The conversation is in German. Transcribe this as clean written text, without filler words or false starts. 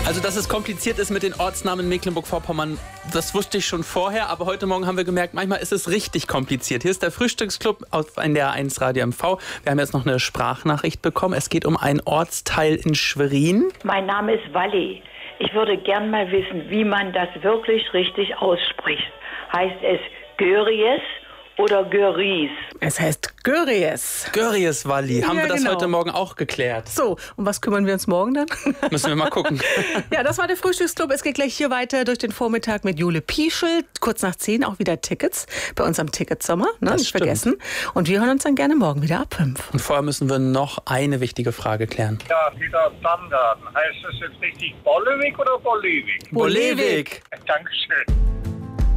Also, dass es kompliziert ist mit den Ortsnamen in Mecklenburg-Vorpommern, das wusste ich schon vorher. Aber heute Morgen haben wir gemerkt, manchmal ist es richtig kompliziert. Hier ist der Frühstücksclub auf NDR 1 Radio MV. Wir haben jetzt noch eine Sprachnachricht bekommen. Es geht um einen Ortsteil in Schwerin. Mein Name ist Walli. Ich würde gern mal wissen, wie man das wirklich richtig ausspricht. Heißt es Göries oder Göries? Es heißt Göries. Göries, Walli. Haben wir das genau. heute Morgen auch geklärt? So, um was kümmern wir uns morgen dann? Müssen wir mal gucken. Ja, das war der Frühstücksclub. Es geht gleich hier weiter durch den Vormittag mit Jule Pieschel. Kurz nach 10 auch wieder Tickets bei uns am Ticketsommer. Ne? Nicht vergessen. Und wir hören uns dann gerne morgen wieder ab 5. Und vorher müssen wir noch eine wichtige Frage klären. Ja, wieder Stammdaten. Heißt das jetzt richtig Bollewig oder Bollewig? Bolewig. Dankeschön.